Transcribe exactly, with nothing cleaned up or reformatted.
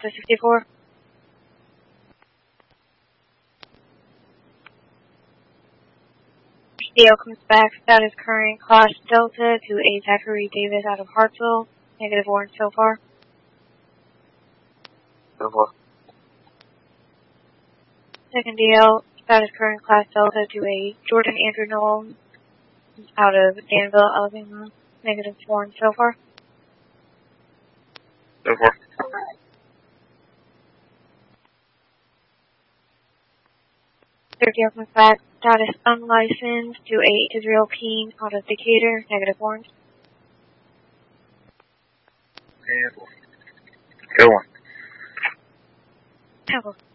Delta sixty-four. D L comes back, status current, class Delta to a Zachary Davis out of Hartsville, negative one so far. So far. Second D L, status current, class Delta to a Jordan Andrew Knoll out of Danville, Alabama, negative one so far. So far. Third D L comes back, status unlicensed to a Israel King out of Decatur, negative one. Go on. Temple.